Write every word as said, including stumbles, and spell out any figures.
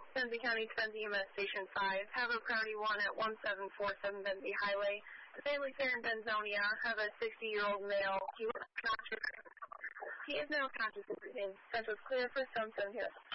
Benzie County, Benzie E M S Station five. Have a priority one at one seven four seven Benzie Highway. The family care in Benzonia. Have a sixty-year-old male. He was conscious. He is now conscious and breathing. Central's clear for seven seven here.